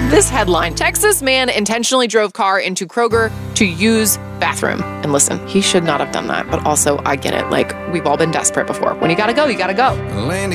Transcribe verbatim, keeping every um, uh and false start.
This headline, Texas man intentionally drove car into Kroger to use bathroom. And listen, he should not have done that, but also I get it. Like, we've all been desperate before. When you gotta go, you gotta go.